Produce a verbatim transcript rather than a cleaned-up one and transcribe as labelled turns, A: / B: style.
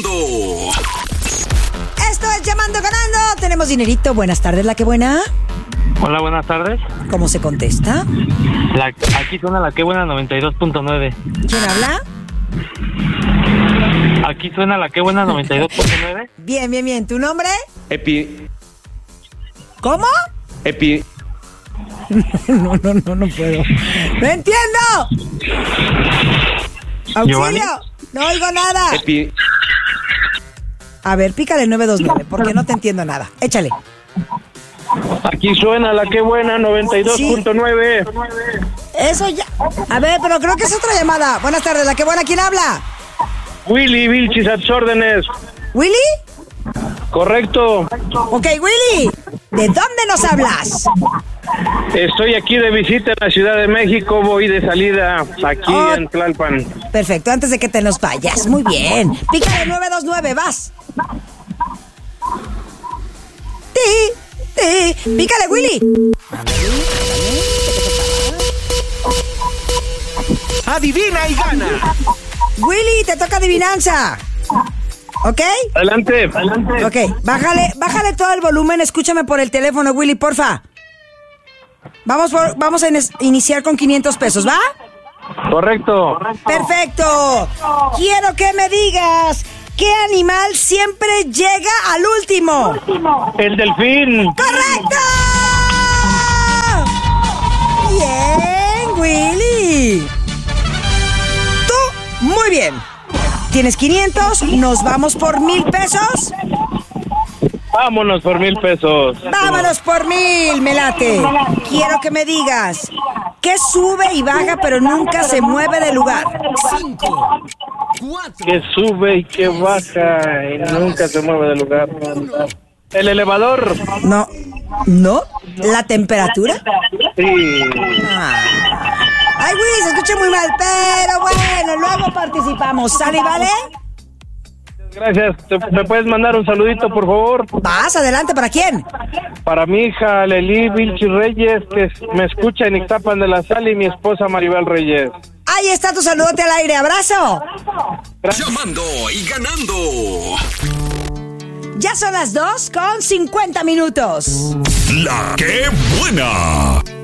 A: Ganando.
B: Esto es Llamando Ganando. Tenemos dinerito. Buenas tardes, la que buena.
C: Hola, buenas tardes.
B: ¿Cómo se contesta?
C: La, aquí suena la que buena noventa y dos punto nueve.
B: ¿Quién habla?
C: Aquí suena la que buena noventa y dos punto nueve.
B: Bien, bien, bien. ¿Tu nombre?
D: Epi.
B: ¿Cómo?
D: Epi.
B: No, no, no, no puedo. ¡No entiendo! ¡Auxilio! No oigo nada.
D: Epi.
B: A ver, pícale nueve dos nueve, porque no te entiendo nada. Échale.
C: Aquí suena la que buena noventa y dos punto nueve.
B: Eso ya. A ver, pero creo que es otra llamada. Buenas tardes, la que buena. ¿Quién habla?
C: Willy Vilchis a tus órdenes.
B: ¿Willy?
C: Correcto.
B: Ok, Willy. ¿De dónde nos hablas?
C: Estoy aquí de visita en la Ciudad de México. Voy de salida aquí
B: Oh.
C: en Tlalpan.
B: Perfecto, antes de que te nos vayas. Muy bien. Pícale nueve dos nueve, vas. Ti, ti. Pícale, Willy.
A: Adivina y gana.
B: Willy, te toca adivinanza. ¿Ok?
C: Adelante, adelante.
B: Ok, bájale, bájale todo el volumen, escúchame por el teléfono, Willy, porfa. Vamos, por, vamos a in- iniciar con quinientos pesos, ¿va?
C: Correcto.
B: Perfecto. Quiero que me digas, ¿qué animal siempre llega al último?
C: El delfín.
B: ¡Correcto! Bien, Willy. Tú, muy bien. Tienes quinientos, nos vamos por mil pesos.
C: Vámonos por mil pesos.
B: Vámonos por mil, me late. Quiero que me digas, ¿qué sube y baja pero nunca se mueve de lugar?
A: Cinco, cuatro,
C: Que sube y que baja y nunca se mueve del lugar. El elevador.
B: No, ¿no? ¿La temperatura?
C: Sí.
B: Ah. Ay, Willy, se escucha muy mal, pero bueno, luego participamos. ¿Sale y vale?
C: Gracias. ¿Te- ¿Me puedes mandar un saludito, por favor?
B: Vas, adelante, ¿para quién?
C: Para mi hija Lely Vilchis Reyes, que me escucha en Ixtapan de la Sal, y mi esposa Maribel Reyes.
B: Ahí está tu saludote al aire, abrazo.
A: llamando y ganando.
B: Ya son las dos con cincuenta minutos.
A: La que buena.